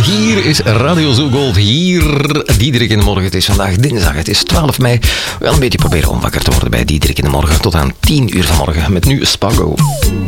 Hier is Radio Zoo Golf. Hier, Diederik in de morgen. Het is vandaag dinsdag, het is 12 mei. Wel een beetje proberen om wakker te worden bij Diederik in de morgen. Tot aan 10 uur vanmorgen. Met nu Spago.